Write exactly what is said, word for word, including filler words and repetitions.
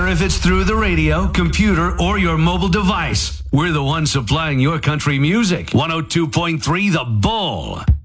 matter if it's through the radio, computer, or your mobile device. We're the ones supplying your country music. one oh two point three The Bull.